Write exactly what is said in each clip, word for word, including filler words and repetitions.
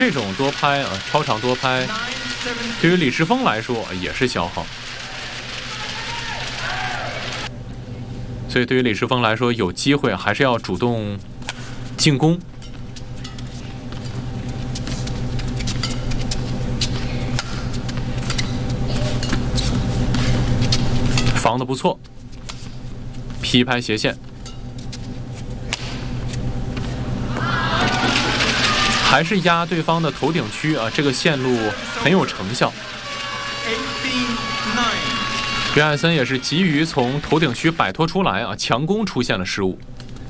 这种多拍啊，超长多拍，对于李世峰来说也是消耗。所以对于李世峰来说，有机会还是要主动进攻。防得不错，劈拍斜线，还是压对方的头顶区啊，这个线路很有成效。约翰森也是急于从头顶区摆脱出来啊，强攻出现了失误，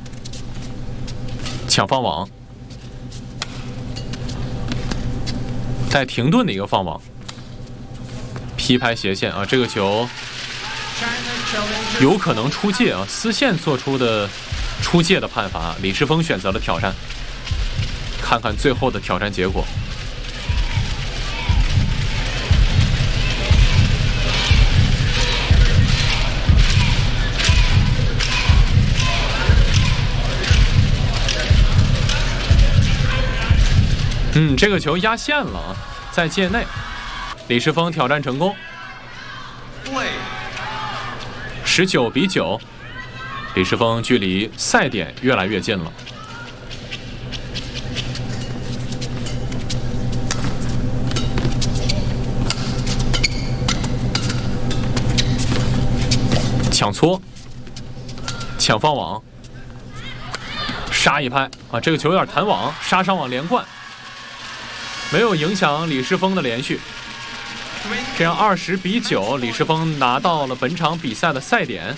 抢放网，带停顿的一个放网，劈拍斜线啊，这个球有可能出界啊，丝线做出的出界的判罚，李世峰选择了挑战，看看最后的挑战结果。嗯，这个球压线了啊，在界内，李世峰挑战成功。十九比九，李世峰距离赛点越来越近了。抢搓，抢放网，杀一拍啊！这个球有点弹网，杀上网连贯。没有影响李世峰的连续，这样二十比九，李世峰拿到了本场比赛的赛点。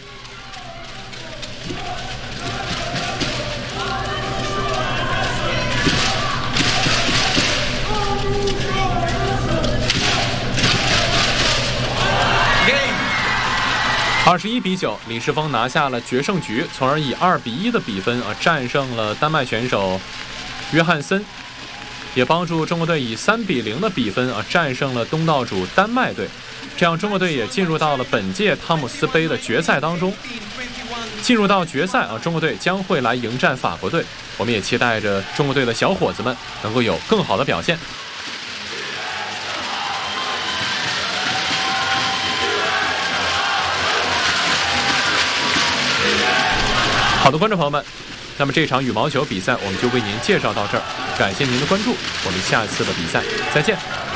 二十一比九，李世峰拿下了决胜局，从而以二比一的比分啊战胜了丹麦选手约翰森。也帮助中国队以三比零的比分啊战胜了东道主丹麦队，这样中国队也进入到了本届汤姆斯杯的决赛当中。进入到决赛啊，中国队将会来迎战法国队，我们也期待着中国队的小伙子们能够有更好的表现。好的，观众朋友们，那么这场羽毛球比赛我们就为您介绍到这儿，感谢您的关注，我们下次的比赛再见。